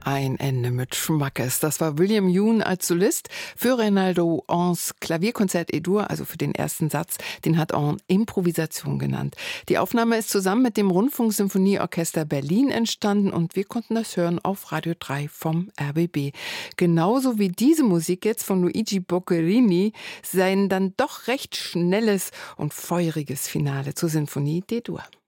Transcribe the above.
Ein Ende mit Schmackes. Das war William Yoon als Solist für Reynaldo Hans Klavierkonzert E-Dur, also für den ersten Satz. Den hat er Improvisation genannt. Die Aufnahme ist zusammen mit dem Rundfunksymphonieorchester Berlin entstanden und wir konnten das hören auf Radio 3 vom RBB. Genauso wie diese Musik jetzt von Luigi Boccherini, sein dann doch recht schnelles und feuriges Finale zur Sinfonie D-Dur.